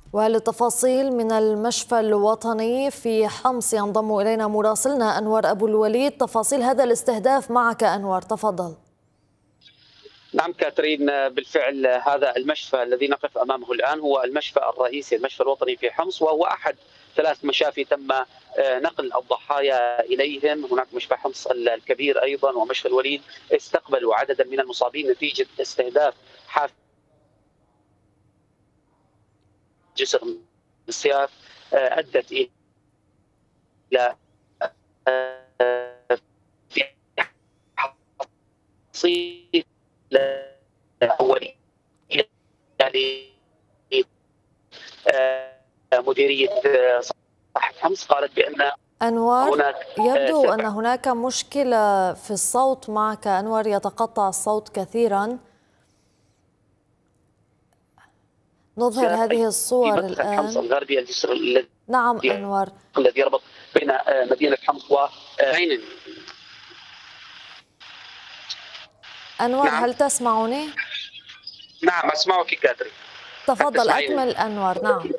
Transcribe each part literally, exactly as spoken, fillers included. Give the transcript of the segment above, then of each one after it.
وللتفاصيل من المشفى الوطني في حمص ينضم إلينا مراسلنا أنور أبو الوليد. تفاصيل هذا الاستهداف معك أنور، تفضل. نعم كاترين، بالفعل هذا المشفى الذي نقف أمامه الآن هو المشفى الرئيسي، المشفى الوطني في حمص، وهو أحد ثلاث مشافي تم نقل الضحايا إليهم. هناك مشفى حمص الكبير أيضا ومشفى الوليد استقبلوا عددا من المصابين نتيجة استهداف حافل جسر السياف أدت إلى حصيلة أولية مديرية صحة حمص قالت بأن أنور هناك يبدو أن هناك مشكلة في الصوت معك أنور، يتقطع الصوت كثيرا. نظهر هذه الصور الآن. حمص الغربي، الجسر الذي نعم أنور الذي يربط بين مدينة حمص وعينن. أنور نعم. هل تسمعني؟ نعم أسمعك كاترين. تفضل أكمل أنور. نعم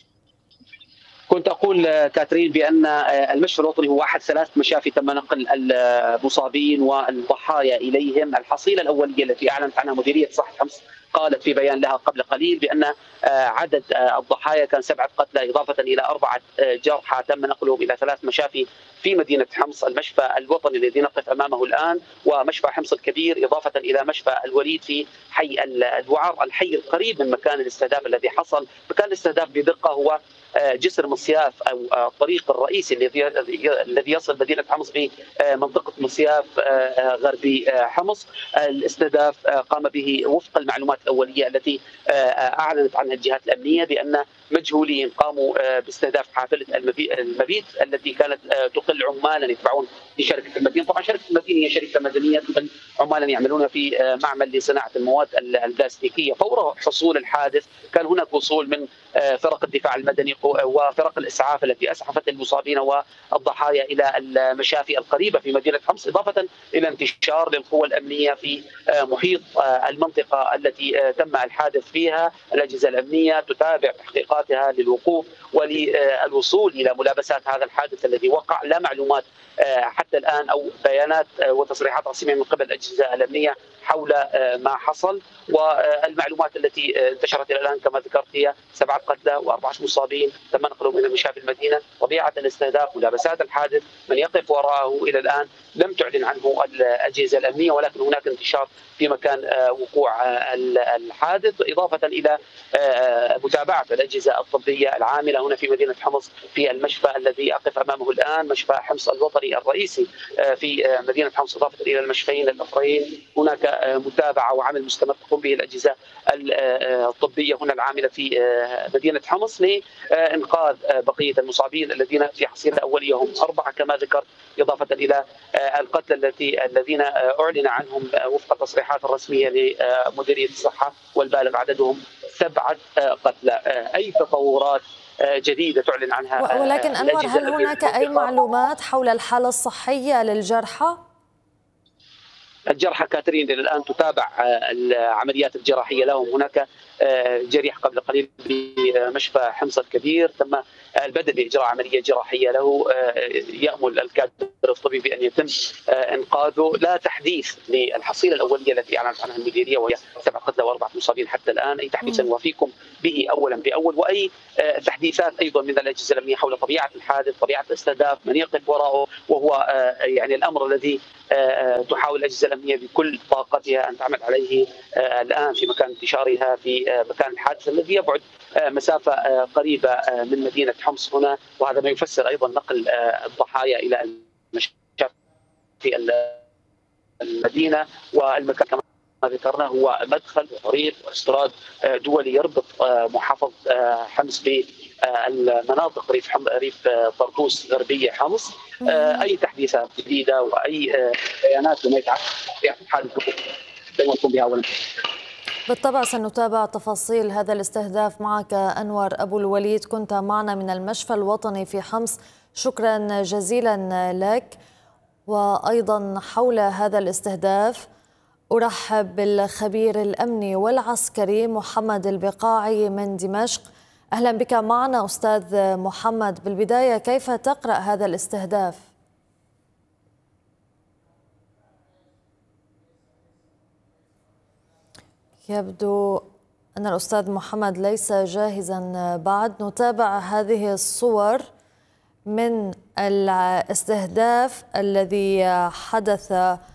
كنت أقول كاترين بأن المشفى الوطني هو أحد ثلاث مشافي تم نقل المصابين والضحايا إليهم. الحصيلة الأولية التي أعلنت عنها مديرية صحة حمص قالت في بيان لها قبل قليل بأن عدد الضحايا كان سبعة قتلى إضافة إلى أربعة جرحى تم نقلهم إلى ثلاث مشافي في مدينة حمص، المشفى الوطني الذي نقف أمامه الآن ومشفى حمص الكبير، إضافة إلى مشفى الوليد في حي الدوعار، الحي القريب من مكان الاستهداف الذي حصل. مكان الاستهداف بدقة هو جسر مصياف او الطريق الرئيسي الذي الذي يصل مدينه حمص بمنطقه مصياف غربي حمص. الاستهداف قام به وفق المعلومات الاوليه التي اعلنت عنها الجهات الامنيه بان مجهولين قاموا باستهداف حافله المبيت التي كانت تقل عمالا يتبعون لشركه المدينه. طبعا شركه المدينه هي شركه مدنيه تقل عمالا يعملون في معمل لصناعه المواد البلاستيكيه. فور حصول الحادث كان هناك وصول من فرق الدفاع المدني وفرق الإسعاف التي أسعفت المصابين والضحايا إلى المشافي القريبة في مدينة حمص، إضافة إلى انتشار للقوى الأمنية في محيط المنطقة التي تم الحادث فيها. الأجهزة الأمنية تتابع تحقيقاتها للوقوف وللوصول إلى ملابسات هذا الحادث الذي وقع. لا معلومات حتى الآن أو بيانات وتصريحات رسمية من قبل الأجهزة الأمنية حول ما حصل، والمعلومات التي انتشرت الى الان كما ذكرت هي سبعه قتلى واربعه مصابين تم نقلهم الى مشافي المدينه. طبيعه الاستهداف، ملابسات الحادث، من يقف وراءه الى الان لم تعلن عنه الاجهزه الامنيه، ولكن هناك انتشار في مكان وقوع الحادث، اضافه الى متابعه الاجهزه الطبيه العامله هنا في مدينه حمص في المشفى الذي اقف امامه الان، مشفى حمص الوطني الرئيسي في مدينه حمص، اضافه الى المشفيين الاخرين. هناك متابعه وعمل مستمر تقوم به الاجهزه الطبيه هنا العامله في مدينه حمص لانقاذ بقيه المصابين الذين في حصيله اوليه هم اربعه كما ذكرت، اضافه الى القتلى التي الذين اعلن عنهم وفق التصريحات الرسميه لمديريه الصحه والبالغ عددهم سبعه قتلى. اي تطورات جديده تعلن عنها ولكن انور، هل هناك اي معلومات حول الحاله الصحيه للجرحى؟ الجرحى كاترين الى الان تتابع العمليات الجراحيه لهم. هناك جريح قبل قليل بمشفى حمص الكبير تم البدء باجراء عمليه جراحيه له، يامل الكادر الطبي بان يتم انقاذه. لا تحديث للحصيله الاوليه التي اعلنت عنها المديريه وهي سبع قتلى واربعه مصابين حتى الان، اي تحديث نوافيكم به اولا باول، واي تحديثات ايضا من الاجهزه الامنيه حول طبيعه الحادث، طبيعه الاستهداف، من يقف وراءه، وهو يعني الامر الذي تحاول الاجهزه الامنيه بكل طاقتها ان تعمل عليه الان في مكان انتشارها في مكان الحادث الذي يبعد مسافه قريبه من مدينه حمص هنا، وهذا ما يفسر ايضا نقل الضحايا الى المشافي في المدينه. والمكان كما ذكرنا هو مدخل وطريق واستيراد دولي يربط محافظه حمص بالمناطق ريف حم... ريف طرطوس غربيه حمص. اي تحديثات جديده واي بيانات وما يتعلق بحادث نقوم بها اولا. بالطبع سنتابع تفاصيل هذا الاستهداف معك أنور أبو الوليد، كنت معنا من المشفى الوطني في حمص، شكرا جزيلا لك. وأيضا حول هذا الاستهداف أرحب بالخبير الأمني والعسكري محمد البقاعي من دمشق. أهلا بك معنا أستاذ محمد. بالبداية كيف تقرأ هذا الاستهداف؟ يبدو أن الأستاذ محمد ليس جاهزا بعد. نتابع هذه الصور من الاستهداف الذي حدث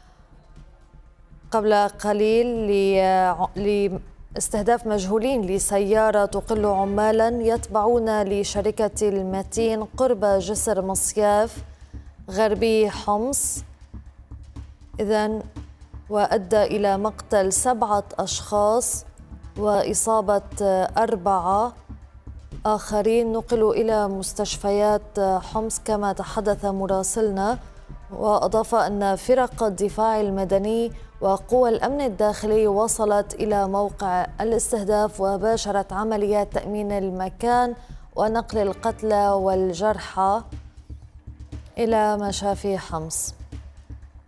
قبل قليل لاستهداف مجهولين لسيارة تقل عمالا يتبعون لشركة المتين قرب جسر مصياف غربي حمص، إذن وأدى إلى مقتل سبعة أشخاص وإصابة أربعة آخرين نقلوا إلى مستشفيات حمص كما تحدث مراسلنا. وأضاف أن فرق الدفاع المدني وقوى الأمن الداخلي وصلت إلى موقع الاستهداف وباشرت عمليات تأمين المكان ونقل القتلى والجرحى إلى مشافي حمص.